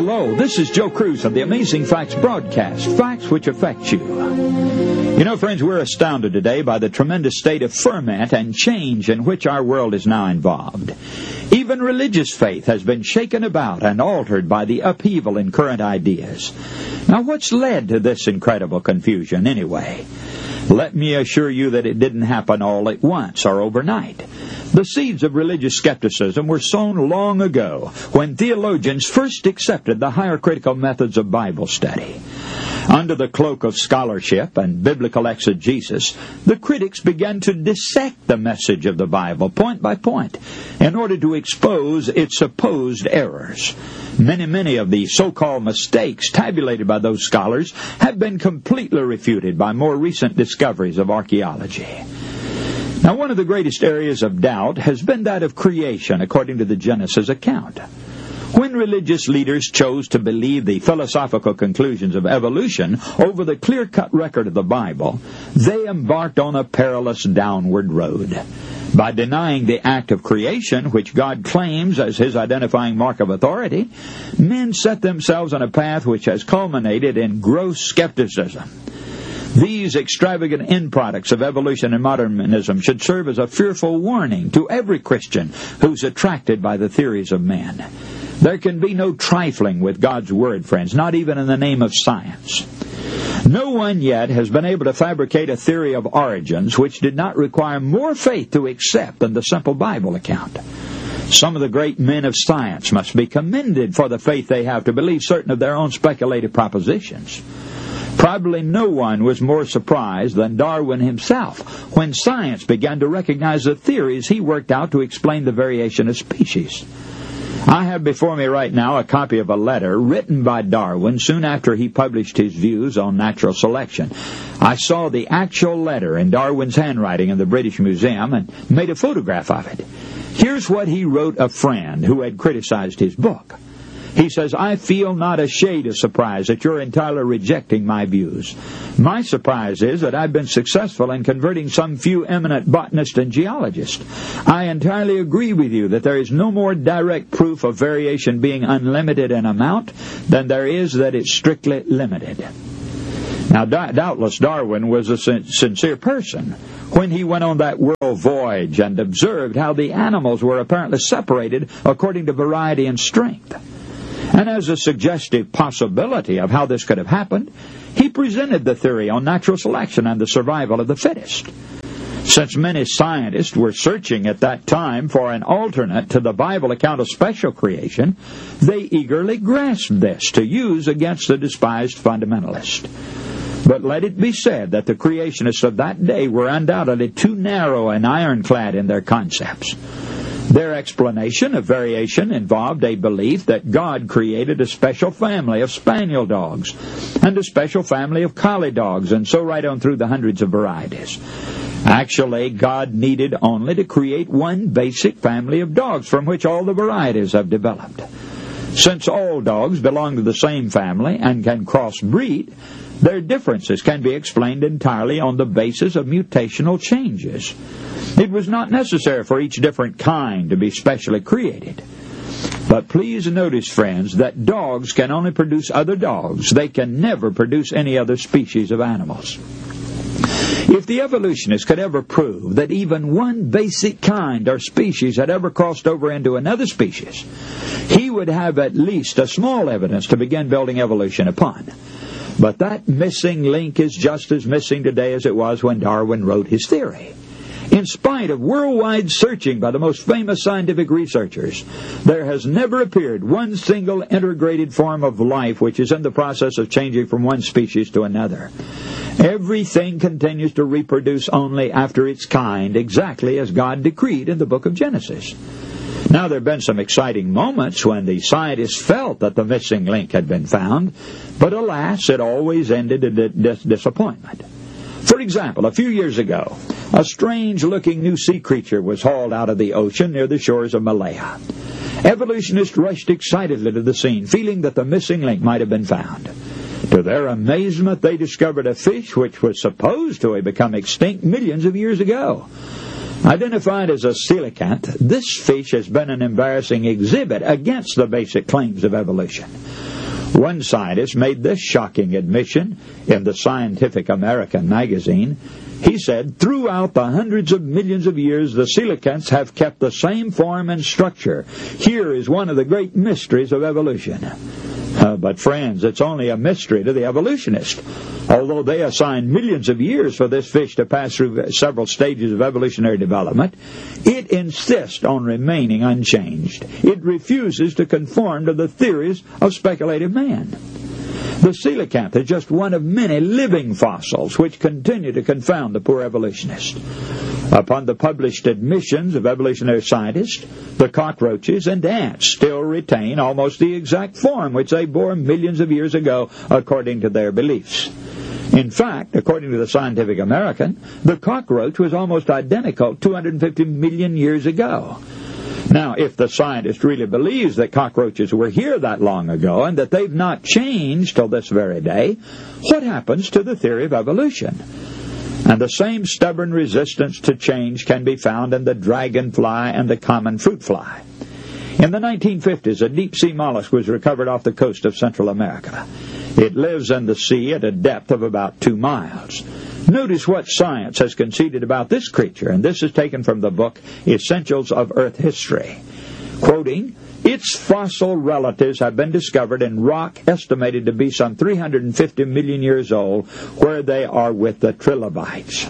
Hello, this is Joe Cruz of the Amazing Facts broadcast, facts which affect you. You know, friends, we're astounded today by the tremendous state of ferment and change in which our world is now involved. Even religious faith has been shaken about and altered by the upheaval in current ideas. Now, what's led to this incredible confusion anyway? Let me assure you that it didn't happen all at once or overnight. The seeds of religious skepticism were sown long ago when theologians first accepted the higher critical methods of Bible study. Under the cloak of scholarship and biblical exegesis, the critics began to dissect the message of the Bible point by point in order to expose its supposed errors. Many of the so-called mistakes tabulated by those scholars have been completely refuted by more recent discoveries of archaeology. Now, one of the greatest areas of doubt has been that of creation, according to the Genesis account. When religious leaders chose to believe the philosophical conclusions of evolution over the clear-cut record of the Bible, they embarked on a perilous downward road. By denying the act of creation, which God claims as His identifying mark of authority, men set themselves on a path which has culminated in gross skepticism. These extravagant end products of evolution and modernism should serve as a fearful warning to every Christian who's attracted by the theories of men. There can be no trifling with God's Word, friends, not even in the name of science. No one yet has been able to fabricate a theory of origins which did not require more faith to accept than the simple Bible account. Some of the great men of science must be commended for the faith they have to believe certain of their own speculative propositions. Probably no one was more surprised than Darwin himself when science began to recognize the theories he worked out to explain the variation of species. I have before me right now a copy of a letter written by Darwin soon after he published his views on natural selection. I saw the actual letter in Darwin's handwriting in the British Museum and made a photograph of it. Here's what he wrote a friend who had criticized his book. He says, "I feel not a shade of surprise that you're entirely rejecting my views. My surprise is that I've been successful in converting some few eminent botanists and geologists. I entirely agree with you that there is no more direct proof of variation being unlimited in amount than there is that it's strictly limited." Now, doubtless Darwin was a sincere person when he went on that world voyage and observed how the animals were apparently separated according to variety and strength. And as a suggestive possibility of how this could have happened, he presented the theory on natural selection and the survival of the fittest. Since many scientists were searching at that time for an alternate to the Bible account of special creation, they eagerly grasped this to use against the despised fundamentalist. But let it be said that the creationists of that day were undoubtedly too narrow and ironclad in their concepts. Their explanation of variation involved a belief that God created a special family of spaniel dogs and a special family of collie dogs, and so right on through the hundreds of varieties. Actually, God needed only to create one basic family of dogs from which all the varieties have developed. Since all dogs belong to the same family and can crossbreed, their differences can be explained entirely on the basis of mutational changes. It was not necessary for each different kind to be specially created. But please notice, friends, that dogs can only produce other dogs. They can never produce any other species of animals. If the evolutionist could ever prove that even one basic kind or species had ever crossed over into another species, he would have at least a small evidence to begin building evolution upon. But that missing link is just as missing today as it was when Darwin wrote his theory. In spite of worldwide searching by the most famous scientific researchers, there has never appeared one single integrated form of life which is in the process of changing from one species to another. Everything continues to reproduce only after its kind, exactly as God decreed in the book of Genesis. Now, there have been some exciting moments when the scientists felt that the missing link had been found, but alas, it always ended in disappointment. For example, a few years ago, a strange-looking new sea creature was hauled out of the ocean near the shores of Malaya. Evolutionists rushed excitedly to the scene, feeling that the missing link might have been found. To their amazement, they discovered a fish which was supposed to have become extinct millions of years ago. Identified as a coelacanth, this fish has been an embarrassing exhibit against the basic claims of evolution. One scientist made this shocking admission in the Scientific American magazine. He said, "Throughout the hundreds of millions of years, the coelacanths have kept the same form and structure. Here is one of the great mysteries of evolution." But friends, it's only a mystery to the evolutionist. Although they assign millions of years for this fish to pass through several stages of evolutionary development, it insists on remaining unchanged. It refuses to conform to the theories of speculative man. The coelacanth is just one of many living fossils which continue to confound the poor evolutionist. Upon the published admissions of evolutionary scientists, the cockroaches and ants still retain almost the exact form which they bore millions of years ago according to their beliefs. In fact, according to the Scientific American, the cockroach was almost identical 250 million years ago. Now, if the scientist really believes that cockroaches were here that long ago and that they've not changed till this very day, what happens to the theory of evolution? And the same stubborn resistance to change can be found in the dragonfly and the common fruit fly. In the 1950s, a deep-sea mollusk was recovered off the coast of Central America. It lives in the sea at a depth of about 2 miles. Notice what science has conceded about this creature, and this is taken from the book Essentials of Earth History. Quoting, "Its fossil relatives have been discovered in rock estimated to be some 350 million years old, where they are with the trilobites."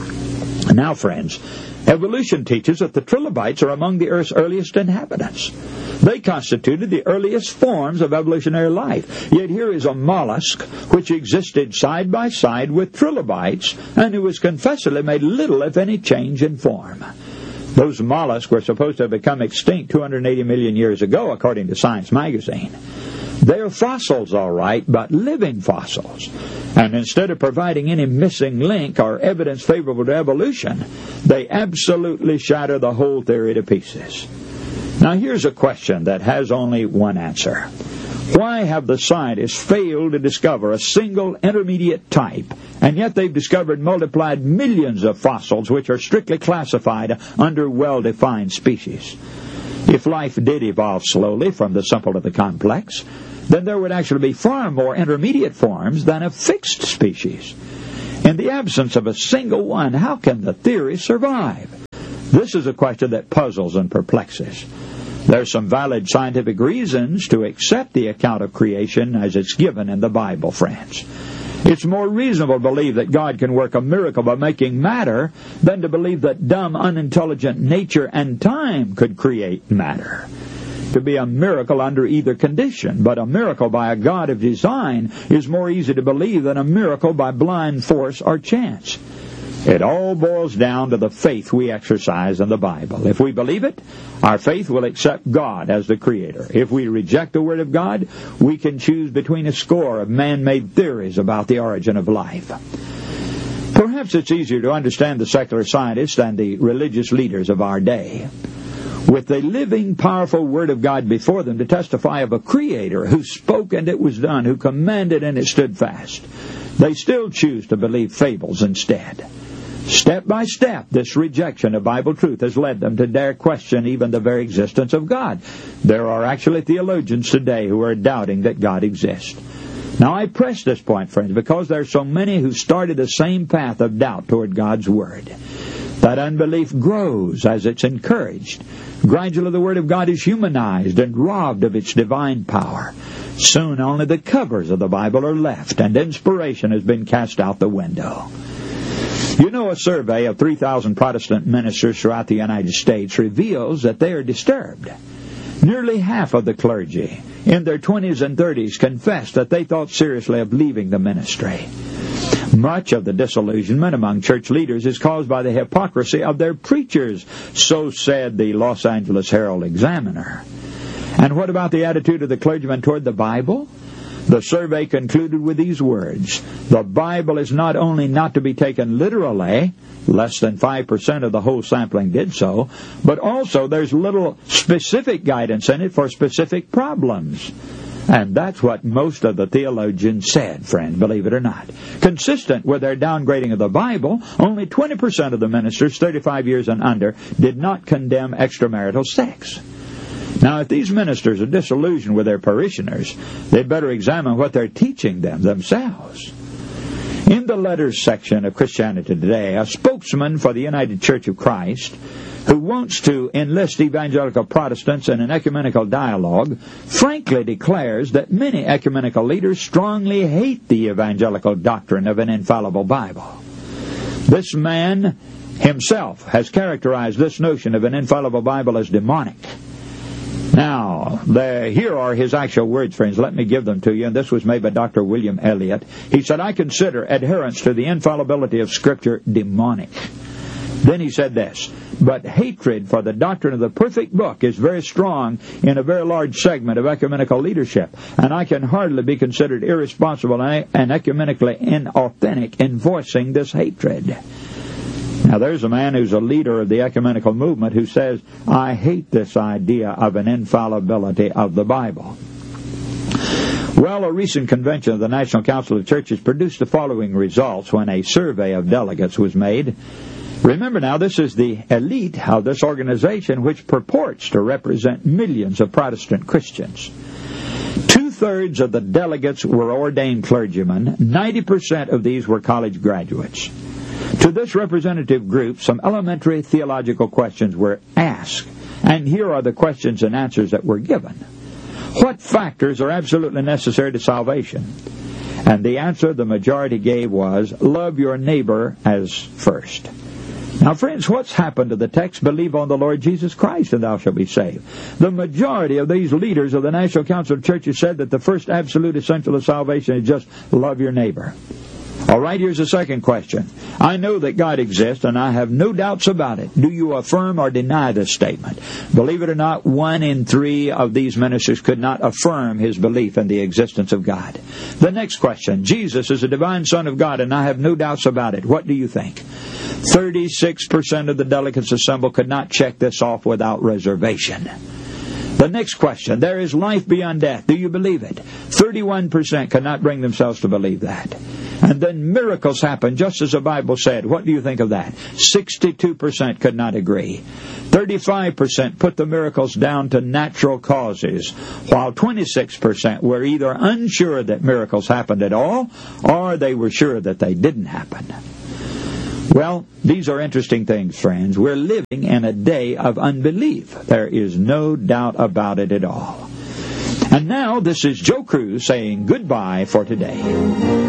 Now, friends, evolution teaches that the trilobites are among the Earth's earliest inhabitants. They constituted the earliest forms of evolutionary life. Yet here is a mollusk which existed side by side with trilobites and who has confessedly made little, if any, change in form. Those mollusks were supposed to have become extinct 280 million years ago, according to Science magazine. They are fossils, all right, but living fossils. And instead of providing any missing link or evidence favorable to evolution, they absolutely shatter the whole theory to pieces. Now here's a question that has only one answer. Why have the scientists failed to discover a single intermediate type, and yet they've discovered multiplied millions of fossils which are strictly classified under well-defined species? If life did evolve slowly from the simple to the complex, then there would actually be far more intermediate forms than a fixed species. In the absence of a single one, how can the theory survive? This is a question that puzzles and perplexes. There's some valid scientific reasons to accept the account of creation as it's given in the Bible, friends. It's more reasonable to believe that God can work a miracle by making matter than to believe that dumb, unintelligent nature and time could create matter. It could be a miracle under either condition, but a miracle by a God of design is more easy to believe than a miracle by blind force or chance. It all boils down to the faith we exercise in the Bible. If we believe it, our faith will accept God as the Creator. If we reject the Word of God, we can choose between a score of man-made theories about the origin of life. Perhaps it's easier to understand the secular scientists than the religious leaders of our day. With the living, powerful Word of God before them to testify of a Creator who spoke and it was done, who commanded and it stood fast, they still choose to believe fables instead. Step by step, this rejection of Bible truth has led them to dare question even the very existence of God. There are actually theologians today who are doubting that God exists. Now, I press this point, friends, because there are so many who started the same path of doubt toward God's Word. That unbelief grows as it's encouraged. Gradually, the Word of God is humanized and robbed of its divine power. Soon, only the covers of the Bible are left, and inspiration has been cast out the window. You know, a survey of 3,000 Protestant ministers throughout the United States reveals that they are disturbed. Nearly half of the clergy in their 20s and 30s confessed that they thought seriously of leaving the ministry. Much of the disillusionment among church leaders is caused by the hypocrisy of their preachers, so said the Los Angeles Herald-Examiner. And what about the attitude of the clergyman toward the Bible? The survey concluded with these words: the Bible is not only not to be taken literally, less than 5% of the whole sampling did so, but also there's little specific guidance in it for specific problems. And that's what most of the theologians said, friend, believe it or not. Consistent with their downgrading of the Bible, only 20% of the ministers 35 years and under did not condemn extramarital sex. Now, if these ministers are disillusioned with their parishioners, they'd better examine what they're teaching them themselves. In the letters section of Christianity Today, a spokesman for the United Church of Christ, who wants to enlist evangelical Protestants in an ecumenical dialogue, frankly declares that many ecumenical leaders strongly hate the evangelical doctrine of an infallible Bible. This man himself has characterized this notion of an infallible Bible as demonic. Now, here are his actual words, friends. Let me give them to you. And this was made by Dr. William Elliott. He said, "I consider adherence to the infallibility of Scripture demonic." Then he said this, "But hatred for the doctrine of the perfect book is very strong in a very large segment of ecumenical leadership, and I can hardly be considered irresponsible and ecumenically inauthentic in voicing this hatred." Now, there's a man who's a leader of the ecumenical movement who says, "I hate this idea of an infallibility of the Bible." Well, a recent convention of the National Council of Churches produced the following results when a survey of delegates was made. Remember now, this is the elite of this organization, which purports to represent millions of Protestant Christians. 2/3 of the delegates were ordained clergymen. 90% of these were college graduates. To this representative group, some elementary theological questions were asked, and here are the questions and answers that were given. What factors are absolutely necessary to salvation? And the answer the majority gave was, love your neighbor as first. Now, friends, what's happened to the text, believe on the Lord Jesus Christ and thou shalt be saved? The majority of these leaders of the National Council of Churches said that the first absolute essential of salvation is just love your neighbor. All right, here's the second question. I know that God exists, and I have no doubts about it. Do you affirm or deny this statement? Believe it or not, 1 in 3 of these ministers could not affirm his belief in the existence of God. The next question. Jesus is a divine Son of God, and I have no doubts about it. What do you think? 36% of the delegates assembled could not check this off without reservation. The next question. There is life beyond death. Do you believe it? 31% could not bring themselves to believe that. And then miracles happen, just as the Bible said. What do you think of that? 62% could not agree. 35% put the miracles down to natural causes, while 26% were either unsure that miracles happened at all, or they were sure that they didn't happen. Well, these are interesting things, friends. We're living in a day of unbelief. There is no doubt about it at all. And now, this is Joe Cruz saying goodbye for today.